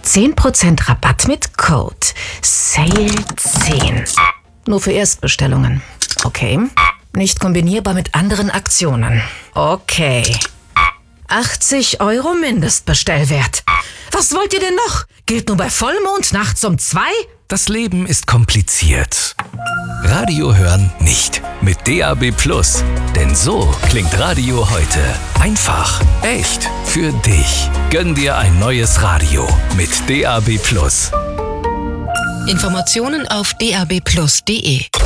10% Rabatt mit Code SALE10. Nur für Erstbestellungen. Okay. Nicht kombinierbar mit anderen Aktionen. Okay. 80 € Mindestbestellwert. Was wollt ihr denn noch? Gilt nur bei Vollmond nachts um 2? Das Leben ist kompliziert. Radio hören nicht. Mit DAB+. Denn so klingt Radio heute. Einfach, echt, für dich. Gönn dir ein neues Radio mit DAB+. Informationen auf dabplus.de.